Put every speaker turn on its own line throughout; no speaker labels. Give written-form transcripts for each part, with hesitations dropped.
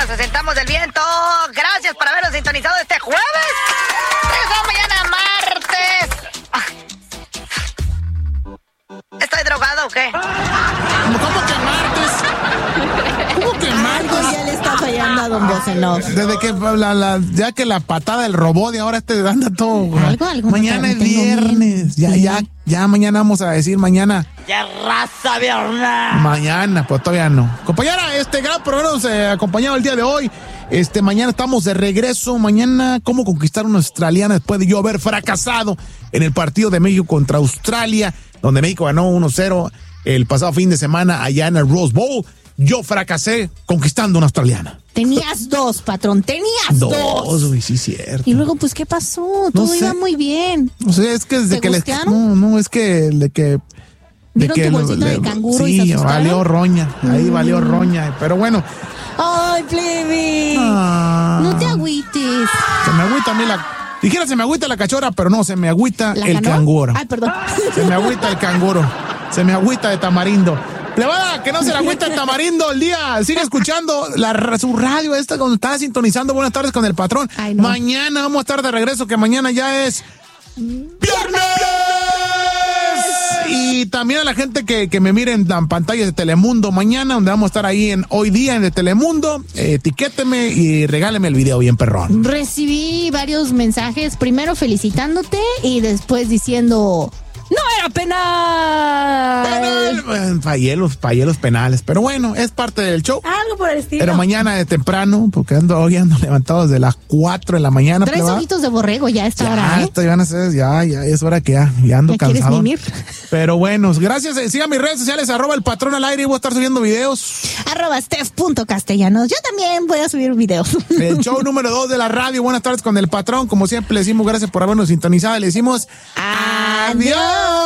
nos asentamos del viento. Gracias por habernos sintonizado este jueves. Regresamos mañana martes. ¿Estoy drogado o qué?
¿Cómo que martes? ¿Cómo que martes?
Algo ya le está fallando a don Bocenos.
Desde que ya que la patada del robot y ahora anda todo.
Algo
mañana es viernes. Ya mañana vamos a decir mañana.
Ya raza viernes.
Mañana, pues todavía no. Compañera, gran programa nos acompañado el día de hoy. Mañana estamos de regreso. Mañana, ¿cómo conquistar una australiana después de yo haber fracasado en el partido de México contra Australia, donde México ganó 1-0 el pasado fin de semana allá en el Rose Bowl? Yo fracasé conquistando una australiana.
Tenías dos, patrón, tenías dos.
Güey, sí, cierto.
Y luego, pues, ¿qué pasó? Todo iba muy bien.
No sé, es que desde que
gustearon?
es que de que...
¿Vieron tu bolsita de canguro y se asustaron?
Valió roña, ahí valió roña, pero bueno.
¡Ay, plebe! No te agüites.
Se me agüita a mí dijera se me agüita la cachorra, pero no, se me agüita el canguro.
Ay, perdón.
Se me agüita el canguro, se me agüita de tamarindo. Plebada, que no se le agüita el tamarindo el día. Sigue escuchando su radio esta cuando está sintonizando Buenas Tardes con el Patrón.
Ay, no.
Mañana vamos a estar de regreso, que mañana ya es ¡viernes! Y también a la gente que me mire en pantallas de Telemundo mañana, donde vamos a estar ahí en Hoy Día en el Telemundo, etiquéteme y regáleme el video bien perrón.
Recibí varios mensajes, primero felicitándote y después diciendo... ¡No era penal!
Fallé los penales, pero bueno, es parte del show.
Algo por el estilo.
Pero mañana de temprano, porque hoy ando levantado desde las 4 de la mañana.
3 ojitos de borrego ya a esta hora, ¿eh?
Ya es hora que ya ando cansado.
¿Quieres mimir?
Pero bueno, gracias. Sigan mis redes sociales, @elpatrón_al_aire, y voy a estar subiendo videos.
@Steph.Castellanos. Yo también voy a subir videos.
El show número 2 de la radio. Buenas tardes con el Patrón. Como siempre le decimos gracias por habernos sintonizado. Le decimos adiós.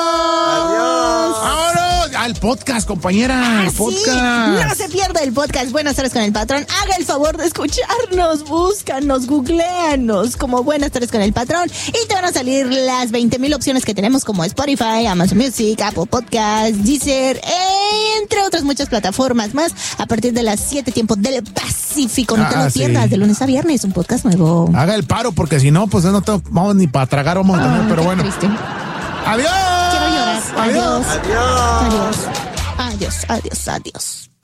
¡Vámonos! Al podcast, compañera. El podcast.
Sí. No se pierda el podcast Buenas Tardes con el Patrón. Haga el favor de escucharnos. Búscanos, googleanos como Buenas Tardes con el Patrón. Y te van a salir las 20,000 opciones que tenemos, como Spotify, Amazon Music, Apple Podcasts, Deezer, entre otras muchas plataformas más. A partir de las 7 tiempos del Pacífico. No te lo pierdas. Sí. De lunes a viernes, un podcast nuevo.
Haga el paro, porque si no, pues no vamos ni para tragar, vamos a tener, pero bueno.
Triste.
¡Adiós!
Quiero llorar.
Adiós.
Adiós. Adiós. Adiós. Adiós. Adiós.